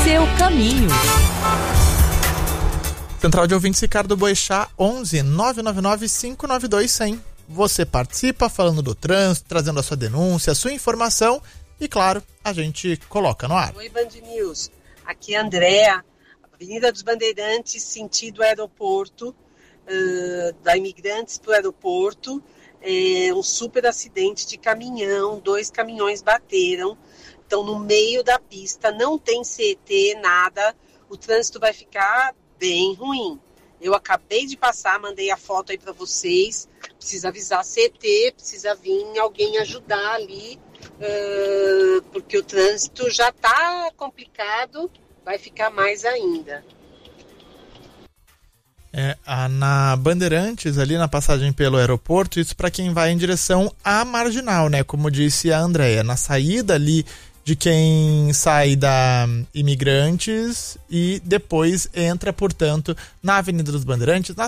seu caminho. Central de Ouvintes Ricardo Boechat, 11 999 592 100. Você participa falando do trânsito, trazendo a sua denúncia, a sua informação e, claro, a gente coloca no ar. Oi, Band News. Aqui é a Andréa, Avenida dos Bandeirantes, sentido aeroporto, da Imigrantes para o aeroporto. Um super acidente de caminhão, 2 caminhões bateram, estão no meio da pista, não tem CET, nada, o trânsito vai ficar bem ruim. Eu acabei de passar, mandei a foto aí para vocês, precisa avisar CET, precisa vir alguém ajudar ali, porque o trânsito já está complicado, vai ficar mais ainda. Na Bandeirantes, ali na passagem pelo aeroporto, isso para quem vai em direção à Marginal, né? Como disse a Andréa, na saída ali de quem sai da Imigrantes e depois entra, portanto, na Avenida dos Bandeirantes, na